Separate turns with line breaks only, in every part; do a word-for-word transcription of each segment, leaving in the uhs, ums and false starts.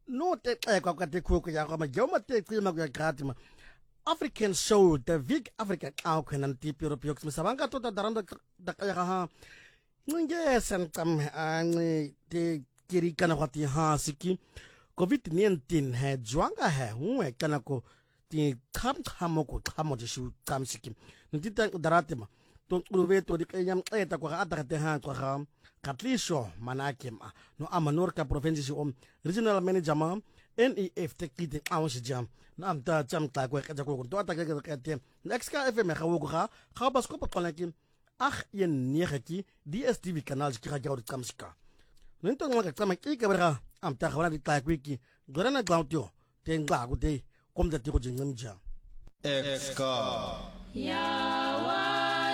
no te xekwa kwate khoko yakho ma joma te cima kuyagrathi ma African show the big Africa xa khona ntipi Europe misabanga tota daranda daqayaga ha ncinge sencam anci te kirikana kwati ha siki covid nineteen he jwanga he unwe kana ko ti kham khamo ko khamo je shu kham siki ntita darate ma to uve to di kanyam xeta kwa ata te ha kwa ga katlisho manake ma no amanor ka province om regional manager ma N E F te kiti awon shi jam na amta jam ta kwa ka ko to ata ka ka te next ka F M ga wo ga ga bas ko pa ki ach yen niereki D S T V kanal ki ga ga kamska nento ngwa ka tsama ki ka bra amta ga di ta kwiki gorana glautio te ngba ku te kom da ti ko jingmja
Exka
yawa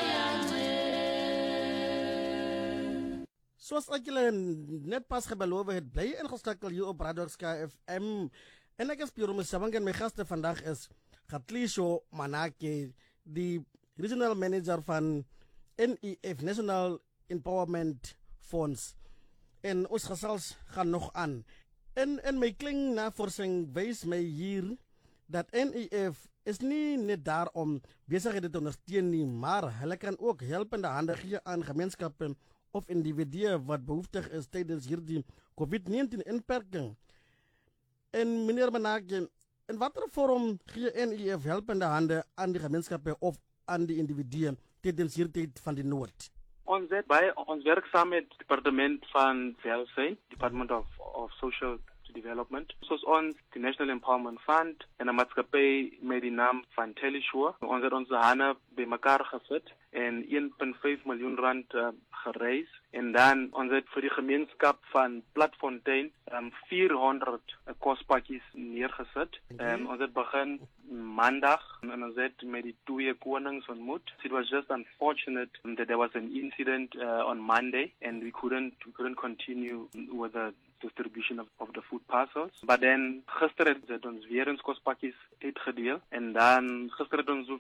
Soos ek julle net pas gebeloof het, bly ingeskakel hier op Radio Sky F M. En ek is Pierre Mosabang en my gaste vandag is Gatlisho Manake, die regional manager van N E F, National Empowerment Fonds. En ons gesels gaan nog aan. En en my kling navorsing wys my hier dat N E F is nie net daar om besighede te ondersteun nie, maar hulle kan ook helpende hande gee aan gemeenskappe of individue wat behoeftig is tijdens hierdie COVID nineteen inperking. En meneer Manake, in watter vorm gee N E F helpende hande aan die gemeenskappe of aan die individue tijdens hierdie tyd van die nood?
Ons het by ons werk saam met departement van Welzijn, Department of of Social Development, soos ons die National Empowerment Fund en 'n maatskappy met die naam van Teleshore. Ons het ons hande bymekaar gesit en een punt vyf miljoen rand uh, gereis en dan ons het vir die gemeenskap van Platfontein um, vierhonderd uh, kospakkies neergesit. Um, ons het begin maandag en ons het met die twee konings ontmoet. It was just unfortunate that there was an incident uh, on Monday and we couldn't we couldn't continue with the distribution of, of the food parcels. But then gister het ons weer eens kospakkies uitgedeel en dan gister het ons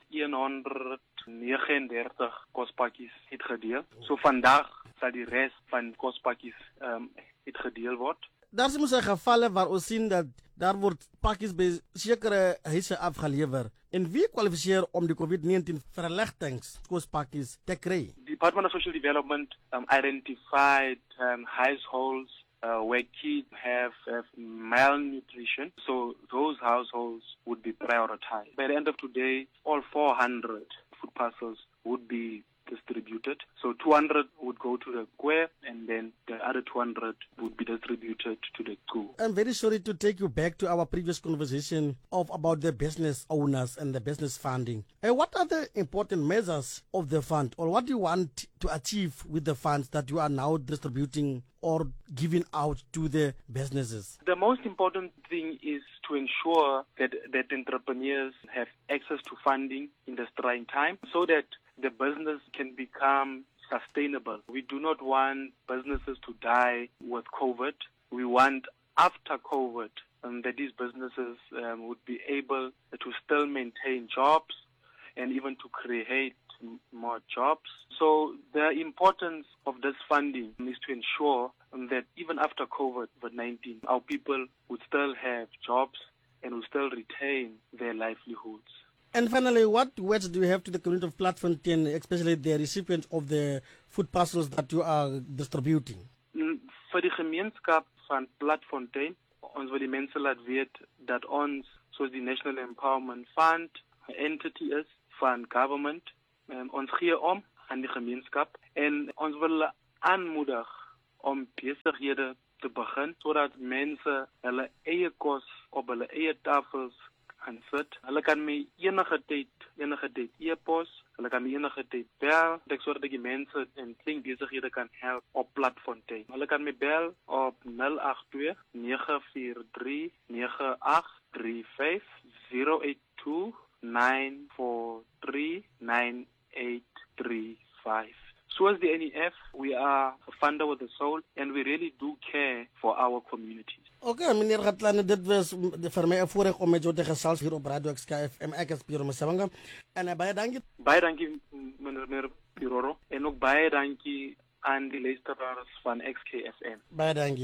honderdnegenendertig kospakkies uitgedeel. So vandag sal die res van kospakkies um, uitgedeel word.
Daar is mos 'n gevalle waar ons sien dat daar word pakkies by sekere huise afgelewer. En wie kwalifiseer om die COVID nineteen verligtings kospakkies te kry?
The Department of Social Development um, identified um, households Uh, where kids have, have malnutrition, so those households would be prioritized. By the end of today, all four hundred food parcels would be distributed. So two hundred would go to the square and then the other two hundred would be distributed to the school.
I'm very sorry to take you back to our previous conversation of about the business owners and the business funding. And what are the important measures of the fund, or what do you want to achieve with the funds that you are now distributing or giving out to the businesses?
The most important thing is to ensure that, that entrepreneurs have access to funding in this trying time so that the business can become sustainable. We do not want businesses to die with COVID. We want after COVID um, that these businesses um, would be able to still maintain jobs and even to create more jobs. So the importance of this funding is to ensure um, that even after COVID nineteen, our people would still have jobs and will still retain their livelihoods.
And finally, what words do you have to the community of Platfontein, especially the recipients of the food parcels that you are distributing?
Mm, vir die gemeenskap van Platfontein, ons wil die mense laat weet dat ons, soos die National Empowerment Fund, 'n entity is van government, um, ons gee om aan die gemeenskap en ons wil aanmoedig om besighede te begin sodat mense hulle eie kos op hulle eie tafels kan sit. Hulle kan my enige tyd, enige tyd e-pos, hulle kan my enige tyd bel, ek sodat die mense en klein besighede kan help op Platfontein. Hulle kan my bel op nul agt twee nege vier drie nege agt drie vyf zero eight two nine four three nine eight three five. So as the N E F, we are a funder with a soul and we really do care for our communities.
Okay, meneer Gatlane, dit was vir my 'n voorreg om met jou te gesels hier op Radio Sky F M. Ek is Pierre Mosabanga en uh, baie dankie.
Baie dankie meneer Piroro en ook baie dankie aan die luisteraars van X K F M.
Baie dankie.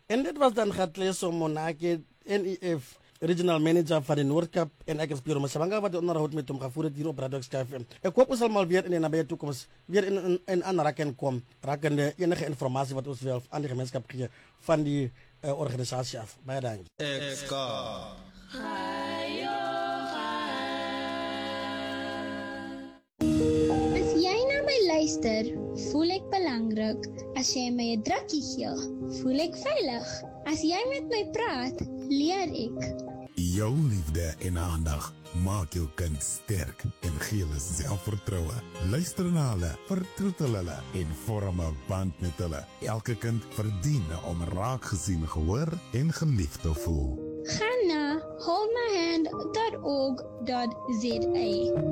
En dit was dan Gatleso Monake, N I F Regional Manager van de Noordkap en ek is Piero Masabanga wat die onderhoud met hom gevoer het hier op Radio X K F M. Ek hoop ons sal maar weer in die nabye toekoms weer in in, in aanraking kom rakende enige informasie wat ons wil aan die gemeenskap gee van die uh, organisasie af. Baie dankie.
X K.
As jy na my luister, voel ek belangrik. As jy my 'n drukkie gee, voel ek veilig. As jy met my praat, leer ek.
Jou liefde en aandag maak jou kind sterk en gee hulle selfvertroue. Luister na hulle, vertroetel hulle en vorm 'n band met hulle. Elke kind verdien om raak gesien, gehoor en geliefd te voel.
Gaan na hold my hand dot org dot za.